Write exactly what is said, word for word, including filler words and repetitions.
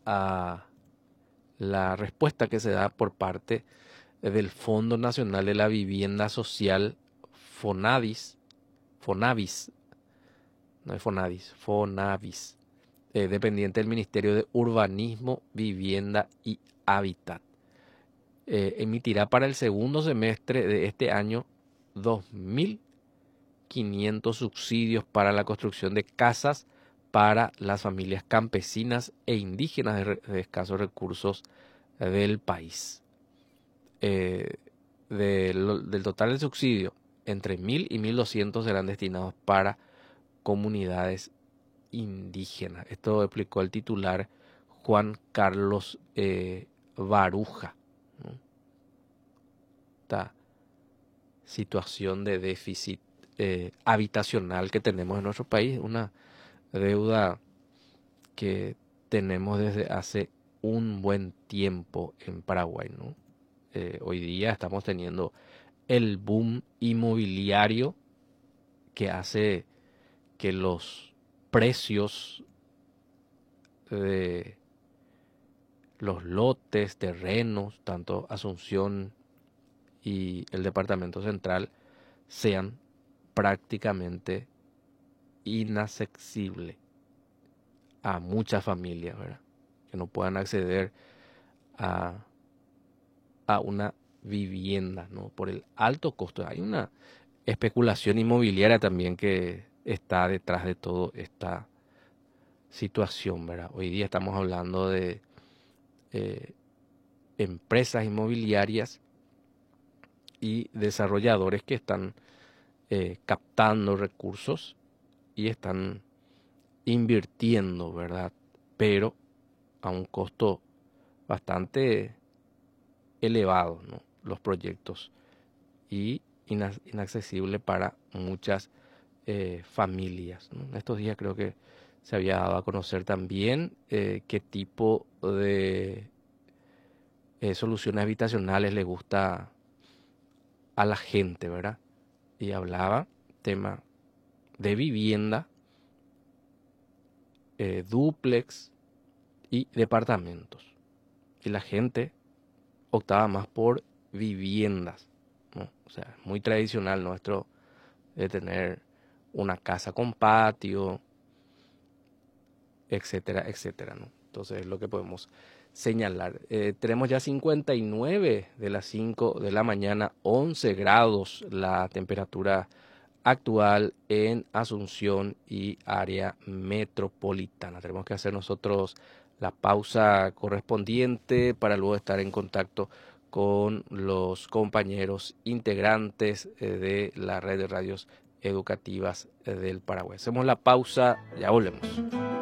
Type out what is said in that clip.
a la respuesta que se da por parte del Fondo Nacional de la Vivienda Social, Fonadis, Fonavis, no es Fonadis, Fonavis, eh, dependiente del Ministerio de Urbanismo, Vivienda y Hábitat. Eh, emitirá para el segundo semestre de este año dos mil quinientos subsidios para la construcción de casas para las familias campesinas e indígenas de, re- de escasos recursos del país. Eh, de lo- del total del subsidio, entre mil y mil doscientos serán destinados para comunidades indígenas. Esto explicó el titular Juan Carlos eh, Baruja, ¿no? Esta situación de déficit eh, habitacional que tenemos en nuestro país, una deuda que tenemos desde hace un buen tiempo en Paraguay, ¿no? Eh, hoy día estamos teniendo el boom inmobiliario que hace que los precios de los lotes, terrenos, tanto Asunción y el Departamento Central, sean prácticamente inaccesibles a muchas familias, ¿verdad? Que no puedan acceder a, a una vivienda, ¿no? Por el alto costo. Hay una especulación inmobiliaria también que está detrás de toda esta situación, ¿verdad? Hoy día estamos hablando de eh, empresas inmobiliarias y desarrolladores que están eh, captando recursos y están invirtiendo, ¿verdad? Pero a un costo bastante elevado, ¿no? Los proyectos y ina- inaccesible para muchas eh, familias, ¿no? En estos días creo que se había dado a conocer también eh, qué tipo de eh, soluciones habitacionales le gusta a la gente, ¿verdad? Y hablaba tema de vivienda, eh, dúplex y departamentos. Y la gente optaba más por viviendas, ¿no? O sea, es muy tradicional nuestro de tener una casa con patio, etcétera, etcétera, ¿no? Entonces es lo que podemos señalar. Eh, tenemos ya cincuenta y nueve de las cinco de la mañana, once grados la temperatura actual en Asunción y área metropolitana. Tenemos que hacer nosotros la pausa correspondiente para luego estar en contacto con los compañeros integrantes eh, de la red de radios educativas eh, del Paraguay. Hacemos la pausa, ya volvemos.